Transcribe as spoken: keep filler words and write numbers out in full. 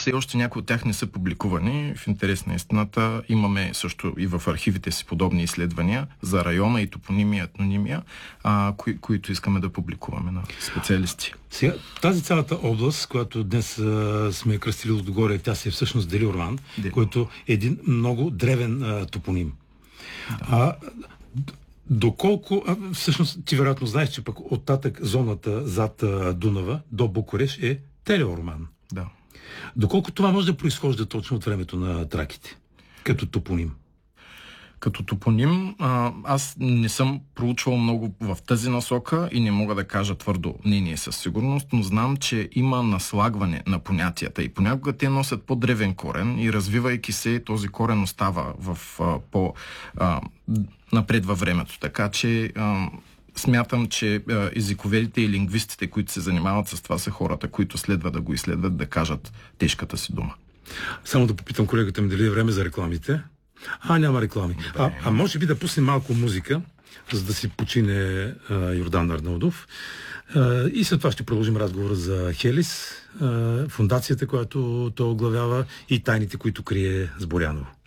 все още някои от тях не са публикувани. В интерес на истината имаме също и в архивите си подобни изследвания за района и топонимия, етнонимия, а, кои, които искаме да публикуваме на специалисти. Сега, тази цялата област, която днес а, сме кръстили отгоре, тя си е всъщност Делиорман, Дели. който е един много древен а, топоним. Да. А, доколко, а, всъщност ти вероятно знаеш, че пък оттатък зоната зад а, Дунава до Букурещ е Телеорман. Да. Доколко това може да произхожда точно от времето на траките, като топоним? Като топоним, а, аз не съм проучвал много в тази насока и не мога да кажа твърдо мнение със сигурност, но знам, че има наслагване на понятията и понякога те носят по-древен корен и развивайки се, този корен остава в а, по а, напред във времето. Така че а, смятам, че а, езиковедите и лингвистите, които се занимават с това, са хората, които следва да го изследват, да кажат тежката си дума. Само да попитам колегата ми дали е време за рекламите. А, няма реклами. А, а може би да пуснем малко музика, за да си почине а, Йордан Арнаудов. А, и след това ще продължим разговора за Хелис, а, фундацията, която той оглавява и тайните, които крие с Боряново.